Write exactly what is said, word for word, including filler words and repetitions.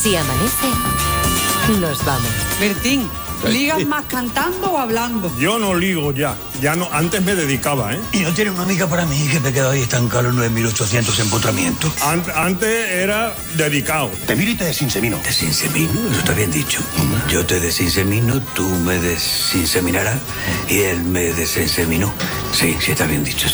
Si amanece, nos vamos. Bertín, ¿ligas más cantando o hablando? Yo no ligo ya. Ya no, antes me dedicaba, ¿eh? ¿Y no tiene una amiga para mí que me he quedado ahí estancado en los nueve mil ochocientos empotramientos? Ant- antes era dedicado. Te miro y te desinsemino. ¿Desinsemino? Eso está bien dicho. Yo te desinsemino, tú me desinseminarás y él me desinseminó. Sí, sí está bien dicho.